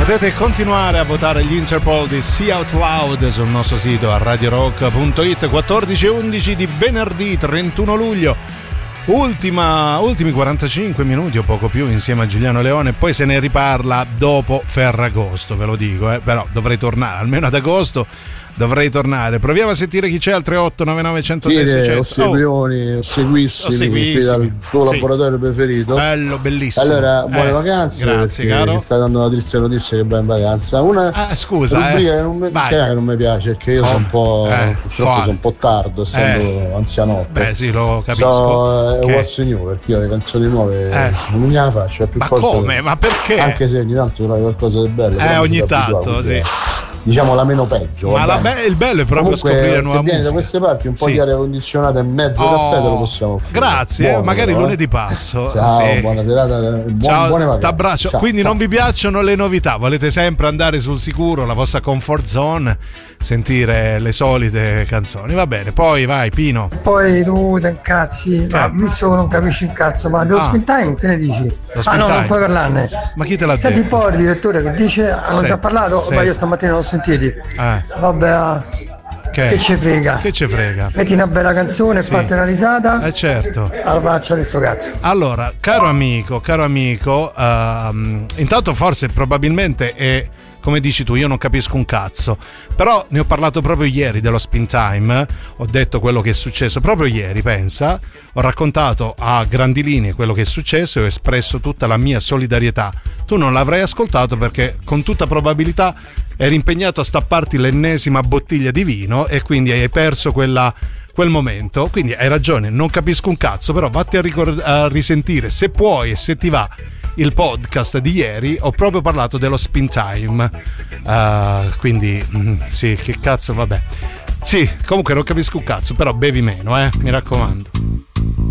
Potete continuare a votare gli Interpol di See Out Loud sul nostro sito a radiorock.it. 14:11 di venerdì 31 luglio. Ultimi 45 minuti o poco più insieme a Giuliano Leone, poi se ne riparla dopo Ferragosto, ve lo dico, però dovrei tornare almeno ad agosto. Dovrei tornare. Proviamo a sentire chi c'è al 3899 106 600. Osseguissimi dal tuo laboratorio preferito. Bello, bellissimo. Allora, buone vacanze. Grazie, caro. Mi sta dando una triste notizia che va in vacanza. Scusa, rubrica che non mi piace, perché io sono un po', purtroppo sono un po' tardo, essendo anzianotto. Sì, lo capisco. What's new, perché io le canzoni nuove non me la faccio, è più forte. Ma come? Ma perché? Anche se ogni tanto trovi qualcosa di bello. Ogni tanto, sì. Diciamo la meno peggio. Ma il bello è proprio comunque, scoprire nuova musica. Se vieni da queste parti un po' di aria condizionata e mezzo caffè te lo possiamo offrire. Grazie, buono, magari lunedì passo. Ciao, buona serata, buone vacanze. T'abbraccio. Quindi non vi piacciono le novità, volete sempre andare sul sicuro, la vostra comfort zone, sentire le solite canzoni. Va bene, poi vai Pino. Poi tu te incazzi, ma visto che non capisci un cazzo, ma dello spin time che ne dici? No, non puoi parlarne. Ma chi te l'ha detto? Senti un po' il direttore che dice, hanno già parlato, ma io stamattina non l'ho sentiti. Vabbè, che ci frega? Che ci frega? Metti una bella canzone, fate una risata. Certo. Alla faccia di sto cazzo. Allora, caro amico, intanto forse probabilmente è come dici tu, io non capisco un cazzo, però ne ho parlato proprio ieri dello spin time, ho detto quello che è successo proprio ieri, pensa, ho raccontato a grandi linee quello che è successo e ho espresso tutta la mia solidarietà. Tu non l'avrai ascoltato perché con tutta probabilità eri impegnato a stapparti l'ennesima bottiglia di vino e quindi hai perso quel momento, quindi hai ragione, non capisco un cazzo, però vatti a risentire se puoi e se ti va il podcast di ieri. Ho proprio parlato dello spin time, quindi sì, che cazzo, vabbè, sì, comunque non capisco un cazzo, però bevi meno, mi raccomando.